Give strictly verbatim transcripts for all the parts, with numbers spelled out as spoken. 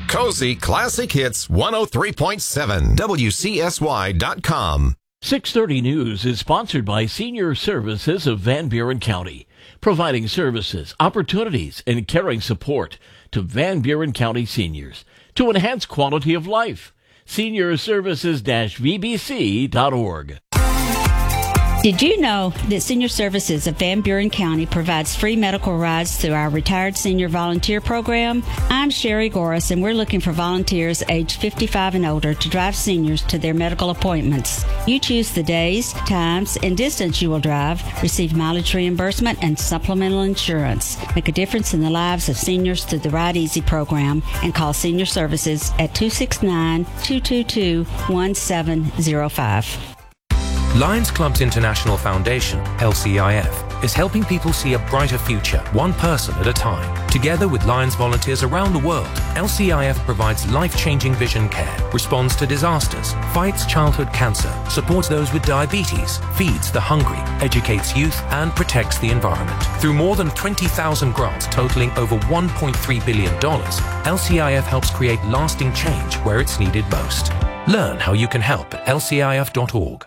Cozy Classic Hits one oh three point seven, W C S Y dot com. six thirty News is sponsored by Senior Services of Van Buren County, providing services, opportunities, and caring support to Van Buren County seniors to enhance quality of life. senior services dash v b c dot org. Did you know that Senior Services of Van Buren County provides free medical rides through our Retired Senior Volunteer Program? I'm Sherry Goris, and we're looking for volunteers aged fifty-five and older to drive seniors to their medical appointments. You choose the days, times, and distance you will drive, receive mileage reimbursement, and supplemental insurance. Make a difference in the lives of seniors through the Ride Easy program and call Senior Services at two six nine, two two two, one seven zero five. Lions Clubs International Foundation, L C I F, is helping people see a brighter future, one person at a time. Together with Lions volunteers around the world, L C I F provides life-changing vision care, responds to disasters, fights childhood cancer, supports those with diabetes, feeds the hungry, educates youth, and protects the environment. Through more than twenty thousand grants totaling over one point three billion dollars, L C I F helps create lasting change where it's needed most. Learn how you can help at L C I F dot org.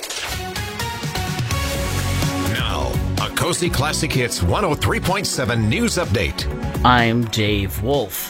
Cozy Classic Hits one oh three point seven News Update. I'm Dave Wolf.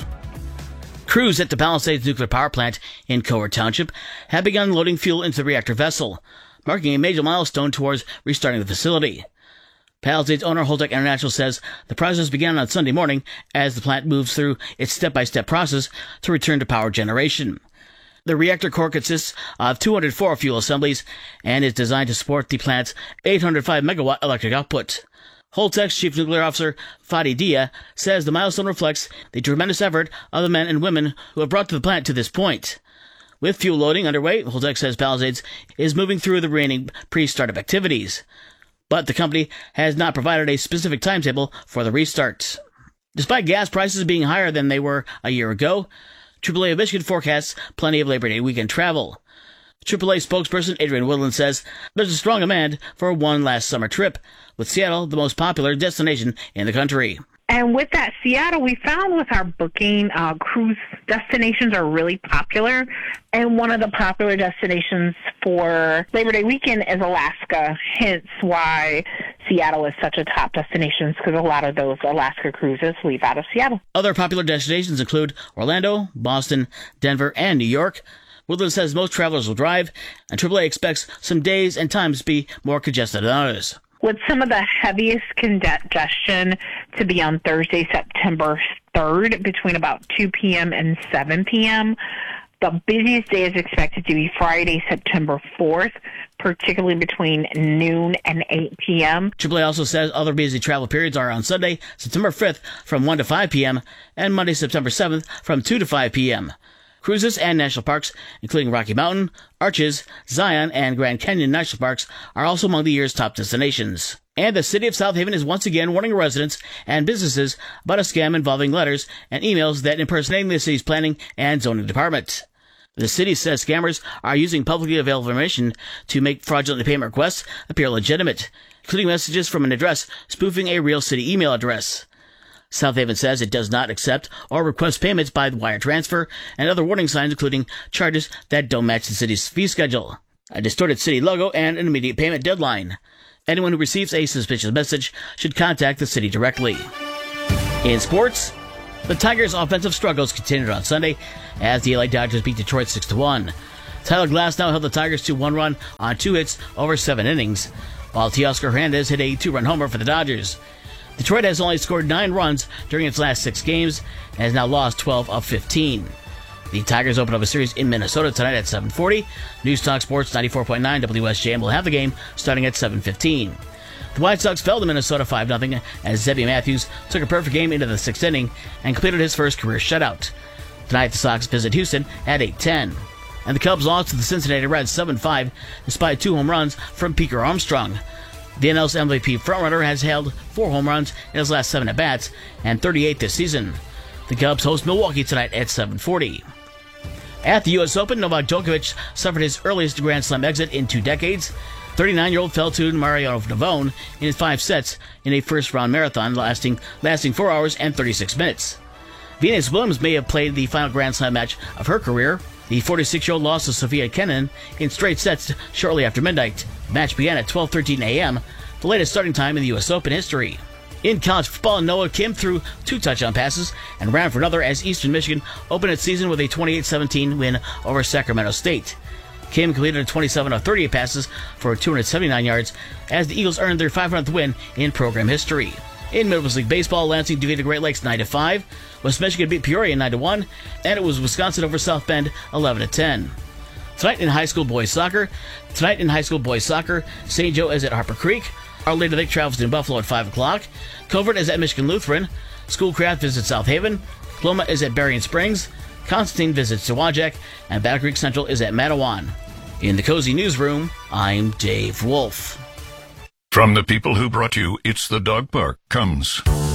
Crews at the Palisades Nuclear Power Plant in Cowart Township have begun loading fuel into the reactor vessel, marking a major milestone towards restarting the facility. Palisades owner Holtec International says the process began on Sunday morning as the plant moves through its step-by-step process to return to power generation. The reactor core consists of two hundred four fuel assemblies and is designed to support the plant's eight hundred five megawatt electric output. Holtec's Chief Nuclear Officer, Fadi Dia, says the milestone reflects the tremendous effort of the men and women who have brought the plant to this point. With fuel loading underway, Holtec says Palisades is moving through the remaining pre-startup activities. But the company has not provided a specific timetable for the restart. Despite gas prices being higher than they were a year ago, triple A of Michigan forecasts plenty of Labor Day weekend travel. triple A spokesperson Adrian Woodland says there's a strong demand for one last summer trip, with Seattle the most popular destination in the country. And with that, Seattle, we found with our booking, uh, cruise destinations are really popular. And one of the popular destinations for Labor Day weekend is Alaska, hence why Seattle is such a top destination, because a lot of those Alaska cruises leave out of Seattle. Other popular destinations include Orlando, Boston, Denver, and New York. Woodland says most travelers will drive, and triple A expects some days and times to be more congested than others. With some of the heaviest congestion to be on Thursday, September third, between about two p.m. and seven p.m., the busiest day is expected to be Friday, September fourth, particularly between noon and eight p.m. triple A also says other busy travel periods are on Sunday, September fifth from one to five p.m. and Monday, September seventh from two to five p.m. Cruises and national parks, including Rocky Mountain, Arches, Zion, and Grand Canyon National Parks, are also among the year's top destinations. And the city of South Haven is once again warning residents and businesses about a scam involving letters and emails that impersonate the city's planning and zoning department. The city says scammers are using publicly available information to make fraudulent payment requests appear legitimate, including messages from an address spoofing a real city email address. South Haven says it does not accept or request payments by wire transfer and other warning signs, including charges that don't match the city's fee schedule, a distorted city logo, and an immediate payment deadline. Anyone who receives a suspicious message should contact the city directly. In sports, the Tigers' offensive struggles continued on Sunday as the L A Dodgers beat Detroit six to one. Tyler Glasnow held the Tigers to one run on two hits over seven innings, while Teoscar Hernandez hit a two-run homer for the Dodgers. Detroit has only scored nine runs during its last six games and has now lost twelve of fifteen. The Tigers open up a series in Minnesota tonight at seven forty. News Talk Sports ninety-four point nine W S J M will have the game starting at seven fifteen. The White Sox fell to Minnesota five nothing as Zebby Matthews took a perfect game into the sixth inning and completed his first career shutout. Tonight the Sox visit Houston at eight ten. And the Cubs lost to the Cincinnati Reds seven five despite two home runs from Peaker Armstrong. The N L's M V P frontrunner has held four home runs in his last seven at-bats and thirty-eight this season. The Cubs host Milwaukee tonight at seven forty. At the U S Open, Novak Djokovic suffered his earliest Grand Slam exit in two decades. thirty-nine-year-old fell to Mario Navone in five sets in a first-round marathon lasting lasting four hours and thirty-six minutes. Venus Williams may have played the final Grand Slam match of her career. The forty-six-year-old lost to Sofia Kenin in straight sets shortly after midnight. The match began at twelve thirteen a.m., the latest starting time in the U S Open history. In college football, Noah Kim threw two touchdown passes and ran for another as Eastern Michigan opened its season with a twenty-eight seventeen win over Sacramento State. Kim completed twenty-seven of thirty-eight passes for two hundred seventy-nine yards as the Eagles earned their five hundredth win in program history. In Midwest League Baseball, Lansing defeated Great Lakes nine to five, West Michigan beat Peoria nine to one, and it was Wisconsin over South Bend eleven to ten. Tonight in high school boys soccer, tonight in high school boys soccer, Saint Joe is at Harper Creek, Our Lady of the Lake travels to Buffalo at five o'clock, Covert is at Michigan Lutheran, Schoolcraft visits South Haven, Coloma is at Berrien Springs, Constantine visits Dowagiac, and Battle Creek Central is at Matawan. In the Cozy Newsroom, I'm Dave Wolf. From the people who brought you It's the Dog Park comes